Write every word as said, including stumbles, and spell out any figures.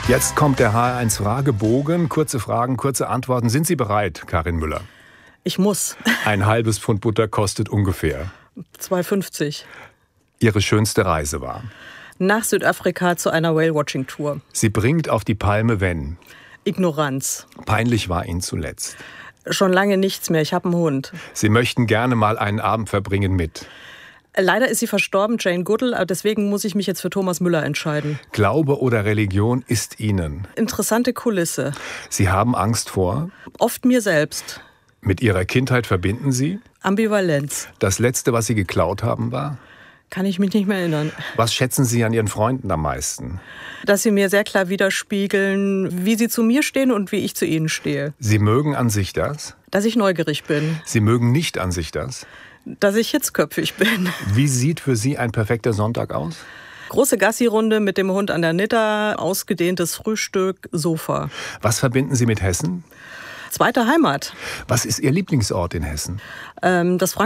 Jetzt kommt der H R eins Fragebogen. Kurze Fragen, kurze Antworten. Sind Sie bereit, Karin Müller? Ich muss. Ein halbes Pfund Butter kostet ungefähr zwei fünfzig. Ihre schönste Reise war? Nach Südafrika zu einer Whale-Watching-Tour. Sie bringt auf die Palme, wenn? Ignoranz. Peinlich war Ihnen zuletzt? Schon lange nichts mehr. Ich habe einen Hund. Sie möchten gerne mal einen Abend verbringen mit? Leider ist sie verstorben, Jane Goodall, aber deswegen muss ich mich jetzt für Thomas Müller entscheiden. Glaube oder Religion ist Ihnen? Interessante Kulisse. Sie haben Angst vor? Oft mir selbst. Mit Ihrer Kindheit verbinden Sie? Ambivalenz. Das Letzte, was Sie geklaut haben, war? Kann ich mich nicht mehr erinnern. Was schätzen Sie an Ihren Freunden am meisten? Dass sie mir sehr klar widerspiegeln, wie sie zu mir stehen und wie ich zu ihnen stehe. Sie mögen an sich das? Dass ich neugierig bin. Sie mögen nicht an sich das? Dass ich hitzköpfig bin. Wie sieht für Sie ein perfekter Sonntag aus? Große Gassi-Runde mit dem Hund an der Nitter, ausgedehntes Frühstück, Sofa. Was verbinden Sie mit Hessen? Zweite Heimat. Was ist Ihr Lieblingsort in Hessen? Ähm, das